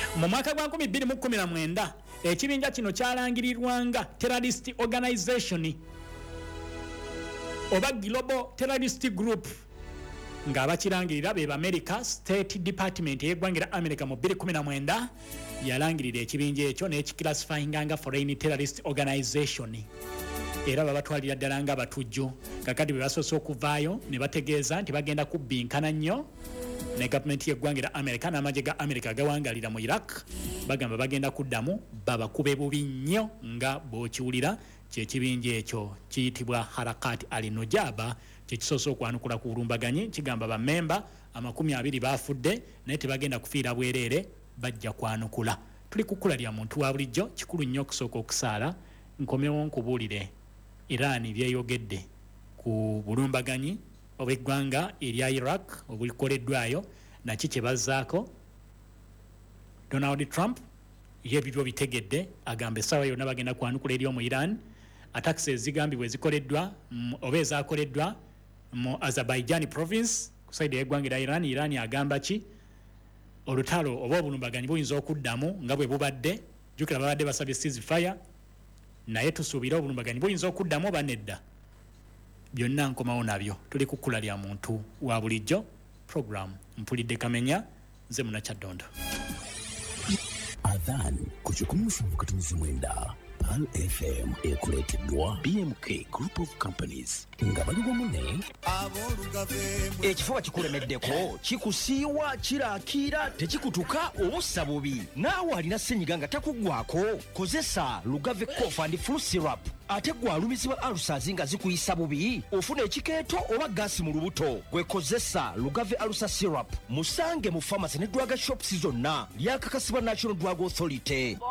Mu mwaka gwa 2019 ekibinja kino kyalangirirwanga terrorist organization oba global terrorist group nga abakirangirira be America State Department y'eggwanga America mu 2019 yalangirira ekibinja ekyo n'ekiclassifyinga nga foreign terrorist organization era babatwalira ddala nga abatujju kakati bwe basoose okuvaayo ne bategeeza nti bagenda kubbinkana nnyo ne gavumenti y'eggwanga America n'amagye ga America gawangalira mu Iraq bagamba bagenda kuddamu babakube bubi nnyo nga bw'okiwulira kyekibinja ekyo kiyitibwa Harakat al-Nujaba kyekisoose okwanukula ku bulumbaganyi kigamba bammemba 20 bafudde naye tebagenda kufiira bwereere bajja kwanukula. Tuli kukula lya muntu wa bulijjo kikulu nnyo okusooka okusaala nkomewo nkubuulire Iran byeyogedde ku bulumbaganyi obw'eggwanga erya Iraq obulikoleddwayo naki kye bazzaako. Donald Trump yebirwa bitegedde agamba essaawa yonna bagenda kwanukula eri mu Iran. Attacks ezigambibwa ezikoleddwa oba ezaakoleddwa mu Azerbaijan province ku side y'eggwanga erya Iran. Iran agamba ki olutalo oba obulumbaganyi buyinza okuddamu nga bwe bubadde. Jjukira babadde basabye ceasefire naye tusuubira obulumbaganyi buyinza okuddamu oba nedda. Byonna nkomawo nabyo. Tuli ku kkula lya muntu wa bulijjo program mpulidde Kamenya nze Munakyaddondo. Adhan kuchukumufu mkatumizi mwenda Pal FM ekuleteddwa BMK Group of Companies nga baliwo mune ekifuba kikulemeddeko kikusiiwa kiraakira tekikutuka obussa bubi naawe alina ssenyiga nga takuggwako kozesa Lugave Cough and Flu Syrup ate gwalumizibwa alusazi nga zikuyisa bubi ofuna ekikeeto oba gaasi mu lubuto gwekozesa Lugave Alusa Syrup musange mu pharmacy ne drug shops zonna lyakakasibwa National Drug Authority.